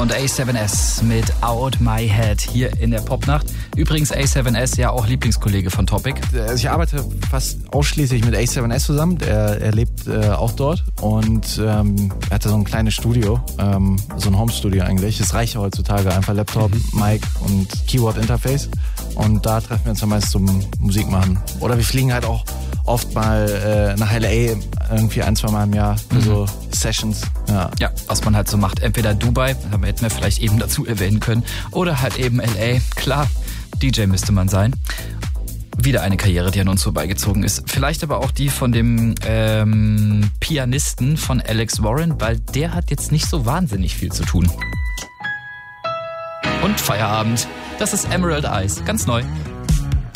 und A7S mit Out My Head hier in der Popnacht. Übrigens A7S ja auch Lieblingskollege von Topic. Also ich arbeite fast ausschließlich mit A7S zusammen. Er lebt auch dort und er hatte so ein kleines Studio, so ein Home-Studio eigentlich. Es reicht ja heutzutage, einfach Laptop, Mic und Keyboard-Interface. Und da treffen wir uns dann meist zum Musik machen. Oder wir fliegen halt auch oft mal nach LA, irgendwie 1-2 Mal im Jahr für so Sessions. Ja, was man halt so macht. Entweder Dubai, da hätten wir vielleicht eben dazu erwähnen können, oder halt eben LA. Klar, DJ müsste man sein. Wieder eine Karriere, die an uns vorbeigezogen ist. Vielleicht aber auch die von dem Pianisten von Alex Warren, weil der hat jetzt nicht so wahnsinnig viel zu tun. Und Feierabend. Das ist Emerald Eyes, ganz neu.